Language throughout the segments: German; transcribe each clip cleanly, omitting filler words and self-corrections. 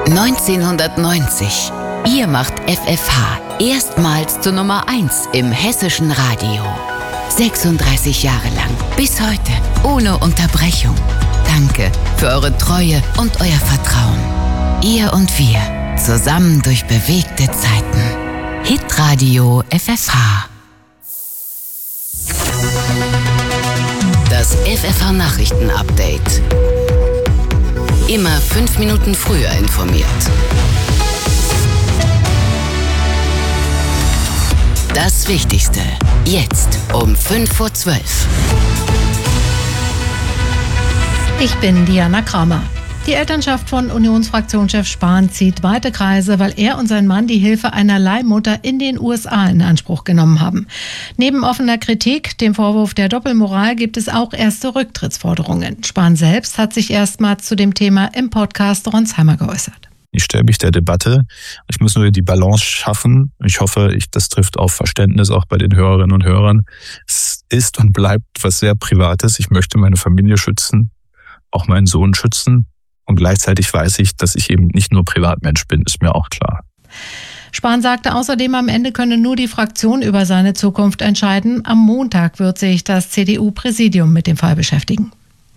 1990. Ihr macht FFH erstmals zur Nummer 1 im hessischen Radio. 36 Jahre lang, bis heute, ohne Unterbrechung. Danke für eure Treue und euer Vertrauen. Ihr und wir, zusammen durch bewegte Zeiten. Hitradio FFH. Das FFH-Nachrichten-Update. Immer 5 Minuten früher informiert. Das Wichtigste, jetzt um 11:05. Ich bin Diana Kramer. Die Elternschaft von Unionsfraktionschef Spahn zieht weite Kreise, weil er und sein Mann die Hilfe einer Leihmutter in den USA in Anspruch genommen haben. Neben offener Kritik, dem Vorwurf der Doppelmoral, gibt es auch erste Rücktrittsforderungen. Spahn selbst hat sich erstmals zu dem Thema im Podcast Ronsheimer geäußert. Ich stelle mich der Debatte. Ich muss nur die Balance schaffen. Ich hoffe, das trifft auf Verständnis auch bei den Hörerinnen und Hörern. Es ist und bleibt was sehr Privates. Ich möchte meine Familie schützen, auch meinen Sohn schützen. Und gleichzeitig weiß ich, dass ich eben nicht nur Privatmensch bin, ist mir auch klar. Spahn sagte außerdem, am Ende könne nur die Fraktion über seine Zukunft entscheiden. Am Montag wird sich das CDU-Präsidium mit dem Fall beschäftigen.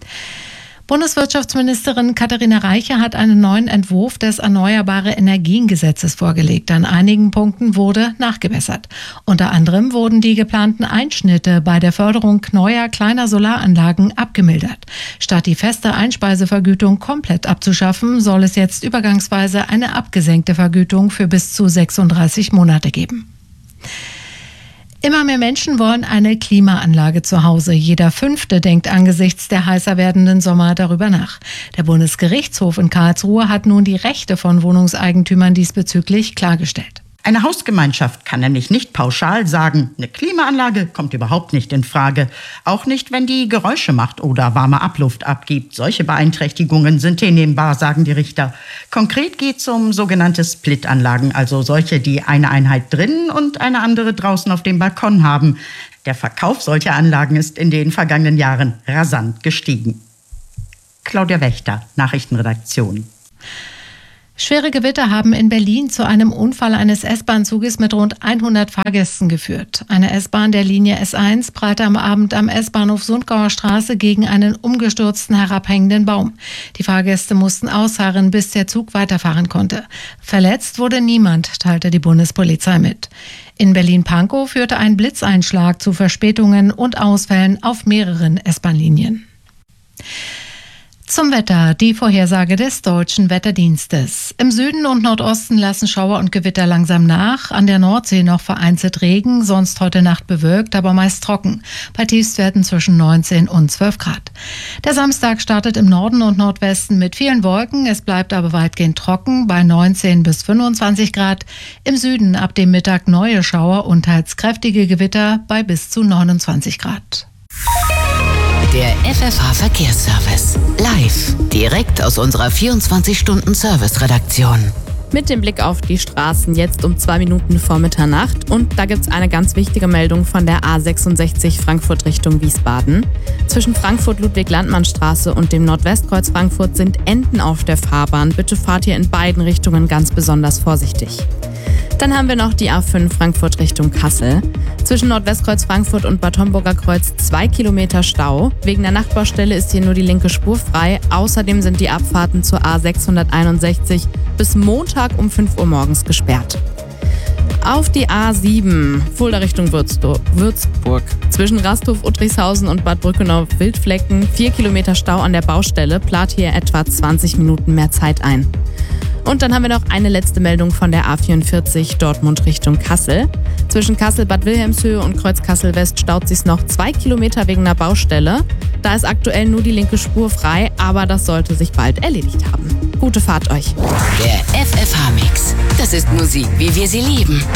Bundeswirtschaftsministerin Katharina Reiche hat einen neuen Entwurf des Erneuerbare-Energien-Gesetzes vorgelegt. An einigen Punkten wurde nachgebessert. Unter anderem wurden die geplanten Einschnitte bei der Förderung neuer kleiner Solaranlagen abgemildert. Statt die feste Einspeisevergütung komplett abzuschaffen, soll es jetzt übergangsweise eine abgesenkte Vergütung für bis zu 36 Monate geben. Immer mehr Menschen wollen eine Klimaanlage zu Hause. Jeder 5. denkt angesichts der heißer werdenden Sommer darüber nach. Der Bundesgerichtshof in Karlsruhe hat nun die Rechte von Wohnungseigentümern diesbezüglich klargestellt. Eine Hausgemeinschaft kann nämlich nicht pauschal sagen, eine Klimaanlage kommt überhaupt nicht in Frage. Auch nicht, wenn die Geräusche macht oder warme Abluft abgibt. Solche Beeinträchtigungen sind hinnehmbar, sagen die Richter. Konkret geht es um sogenannte Split-Anlagen, also solche, die eine Einheit drinnen und eine andere draußen auf dem Balkon haben. Der Verkauf solcher Anlagen ist in den vergangenen Jahren rasant gestiegen. Claudia Wächter, Nachrichtenredaktion. Schwere Gewitter haben in Berlin zu einem Unfall eines S-Bahn-Zuges mit rund 100 Fahrgästen geführt. Eine S-Bahn der Linie S1 prallte am Abend am S-Bahnhof Sundgauer Straße gegen einen umgestürzten herabhängenden Baum. Die Fahrgäste mussten ausharren, bis der Zug weiterfahren konnte. Verletzt wurde niemand, teilte die Bundespolizei mit. In Berlin-Pankow führte ein Blitzeinschlag zu Verspätungen und Ausfällen auf mehreren S-Bahn-Linien. Zum Wetter, die Vorhersage des Deutschen Wetterdienstes. Im Süden und Nordosten lassen Schauer und Gewitter langsam nach. An der Nordsee noch vereinzelt Regen, sonst heute Nacht bewölkt, aber meist trocken. Bei Tiefstwerten zwischen 19 und 12 Grad. Der Samstag startet im Norden und Nordwesten mit vielen Wolken. Es bleibt aber weitgehend trocken bei 19 bis 25 Grad. Im Süden ab dem Mittag neue Schauer und teils kräftige Gewitter bei bis zu 29 Grad. Der FFH-Verkehrsservice. Live. Direkt aus unserer 24-Stunden-Service-Redaktion. Mit dem Blick auf die Straßen jetzt um 2 Minuten vor Mitternacht. Und da gibt's eine ganz wichtige Meldung von der A66 Frankfurt Richtung Wiesbaden. Zwischen Frankfurt-Ludwig-Landmann-Straße und dem Nordwestkreuz Frankfurt sind Enten auf der Fahrbahn. Bitte fahrt ihr in beiden Richtungen ganz besonders vorsichtig. Dann haben wir noch die A5 Frankfurt Richtung Kassel. Zwischen Nordwestkreuz Frankfurt und Bad Homburger Kreuz 2 Kilometer Stau. Wegen der Nachbaustelle ist hier nur die linke Spur frei. Außerdem sind die Abfahrten zur A661 bis Montag um 5 Uhr morgens gesperrt. Auf die A7, Fulda Richtung Würzburg. Zwischen Rasthof, Uttrichshausen und Bad Brückenau-Wildflecken 4 Kilometer Stau an der Baustelle. Plant hier etwa 20 Minuten mehr Zeit ein. Und dann haben wir noch eine letzte Meldung von der A44 Dortmund Richtung Kassel. Zwischen Kassel-Bad Wilhelmshöhe und Kreuz-Kassel-West staut sich noch 2 Kilometer wegen einer Baustelle. Da ist aktuell nur die linke Spur frei, aber das sollte sich bald erledigt haben. Gute Fahrt euch. Der FFH-Mix. Das ist Musik, wie wir sie lieben.